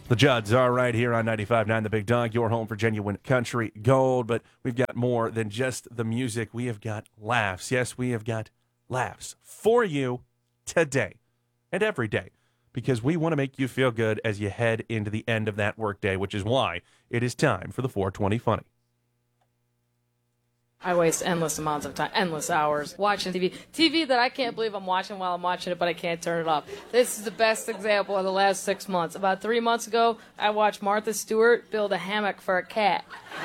The Judds are right here on 95.9 The Big Dog, your home for genuine country gold. But we've got more than just the music. We have got laughs. Yes, we have got laughs for you today and every day, because we want to make you feel good as you head into the end of that workday, which is why it is time for the 420 Funny. I waste endless amounts of time, endless hours watching TV. TV that I can't believe I'm watching while I'm watching it, but I can't turn it off. This is the best example of the last 6 months. About 3 months ago, I watched Martha Stewart build a hammock for a cat.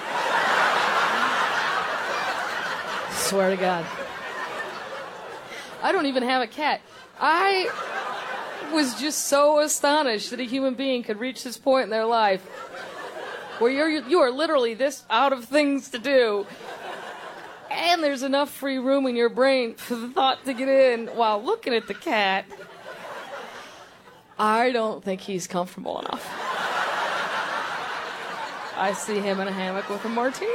Swear to God. I don't even have a cat. I was just so astonished that a human being could reach this point in their life where you are literally this out of things to do. And there's enough free room in your brain for the thought to get in while looking at the cat. I don't think he's comfortable enough. I see him in a hammock with a martini.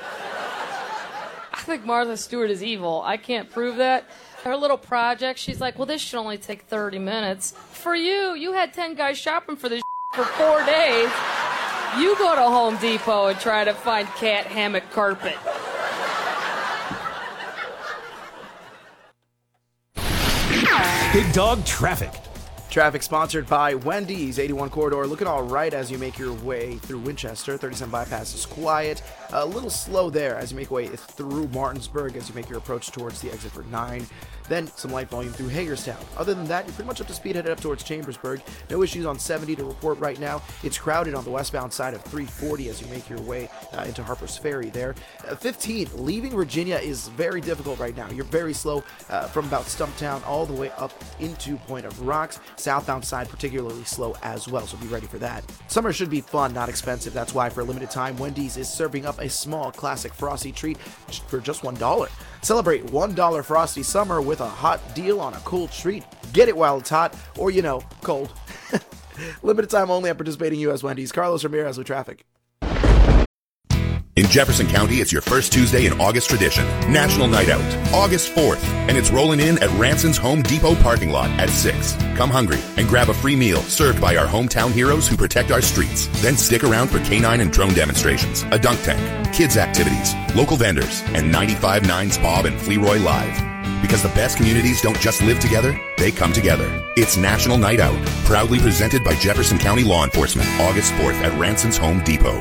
I think Martha Stewart is evil. I can't prove that. Her little project, she's like, well, this should only take 30 minutes. For you had 10 guys shopping for this for 4 days. You go to Home Depot and try to find cat hammock carpet. Big Dog Traffic. Traffic sponsored by Wendy's. 81 corridor looking all right as you make your way through Winchester. 37 bypass is quiet. A little slow there as you make your way through Martinsburg as you make your approach towards the exit for 9. Then some light volume through Hagerstown. Other than that, you're pretty much up to speed headed up towards Chambersburg. No issues on 70 to report right now. It's crowded on the westbound side of 340 as you make your way into Harper's Ferry there. 15, leaving Virginia is very difficult right now. You're very slow from about Stumptown all the way up into Point of Rocks. Southbound side particularly slow as well, so be ready for that. Summer should be fun, not expensive. That's why for a limited time, Wendy's is serving up a small classic Frosty treat for just $1. Celebrate $1 Frosty Summer with a hot deal on a cool treat. Get it while it's hot, or, cold. Limited time only at participating U.S. Wendy's. Carlos Ramirez with traffic. In Jefferson County, it's your first Tuesday in August tradition, National Night Out, August 4th, and it's rolling in at Ranson's Home Depot parking lot at 6. Come hungry and grab a free meal served by our hometown heroes who protect our streets. Then stick around for canine and drone demonstrations, a dunk tank, kids activities, local vendors, and 95.9's Bob and Fleroy Live. Because the best communities don't just live together, they come together. It's National Night Out, proudly presented by Jefferson County Law Enforcement, August 4th at Ranson's Home Depot.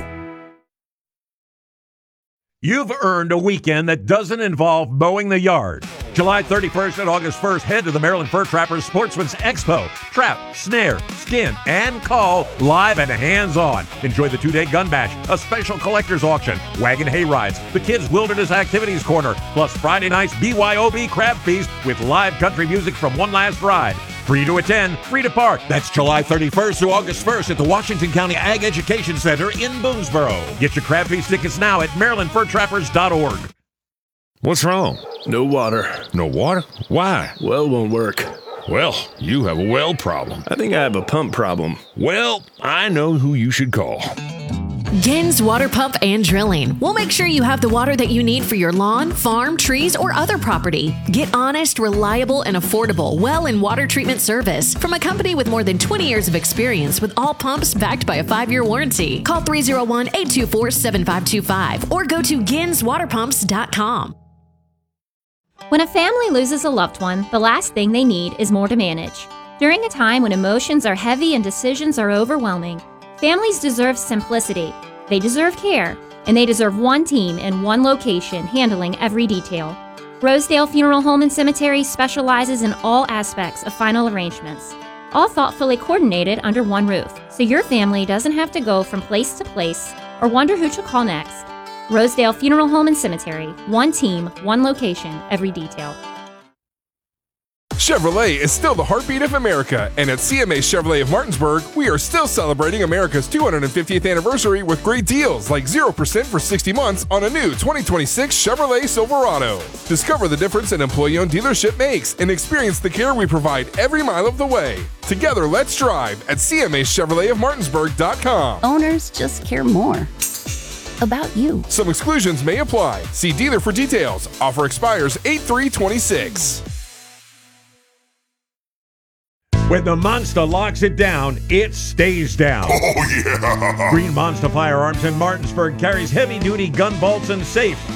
You've earned a weekend that doesn't involve mowing the yard. July 31st and August 1st, head to the Maryland Fur Trappers Sportsman's Expo. Trap, snare, skin, and call live and hands-on. Enjoy the 2-day gun bash, a special collector's auction, wagon hay rides, the Kids Wilderness Activities Corner, plus Friday night's BYOB Crab Feast with live country music from One Last Ride. Free to attend, free to park. That's July 31st through August 1st at the Washington County Ag Education Center in Boonesboro. Get your Crab Feast tickets now at MarylandFurTrappers.org. What's wrong? No water. No water? Why? Well won't work. Well, you have a well problem. I think I have a pump problem. Well, I know who you should call. Gens Water Pump and Drilling. We'll make sure you have the water that you need for your lawn, farm, trees, or other property. Get honest, reliable, and affordable well and water treatment service from a company with more than 20 years of experience with all pumps backed by a 5-year warranty. Call 301-824-7525 or go to GensWaterPumps.com. When a family loses a loved one, the last thing they need is more to manage. During a time when emotions are heavy and decisions are overwhelming, families deserve simplicity, they deserve care, and they deserve one team in one location handling every detail. Rosedale Funeral Home and Cemetery specializes in all aspects of final arrangements, all thoughtfully coordinated under one roof, so your family doesn't have to go from place to place or wonder who to call next. Rosedale Funeral Home and Cemetery, one team, one location, every detail. Chevrolet is still the heartbeat of America, and at CMA Chevrolet of Martinsburg, we are still celebrating America's 250th anniversary with great deals like 0% for 60 months on a new 2026 Chevrolet Silverado. Discover the difference an employee-owned dealership makes and experience the care we provide every mile of the way. Together, let's drive at CMAChevroletofMartinsburg.com. Owners just care more about you. Some exclusions may apply. See dealer for details. Offer expires 8/3/26. When the Monster locks it down, it stays down. Oh, yeah. Green Monster Firearms in Martinsburg carries heavy-duty gun vaults and safes